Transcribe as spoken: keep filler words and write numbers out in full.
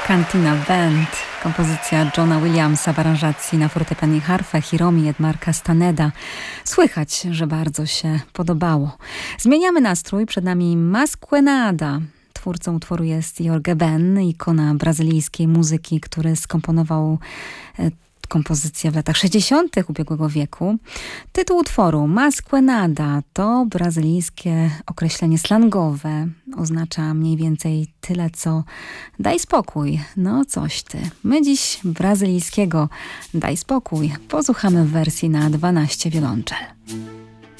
Cantina Band, kompozycja Johna Williamsa w aranżacji na fortepian i harfę Hiromi Edmarka Staneda. Słychać, że bardzo się podobało. Zmieniamy nastrój, przed nami Masquenada. Twórcą utworu jest Jorge Ben, ikona brazylijskiej muzyki, który skomponował kompozycję w latach sześćdziesiątych ubiegłego wieku. Tytuł utworu Masquenada to brazylijskie określenie slangowe. Oznacza mniej więcej tyle, co daj spokój. No coś ty. My dziś brazylijskiego daj spokój posłuchamy w wersji na dwanaście wiolonczel.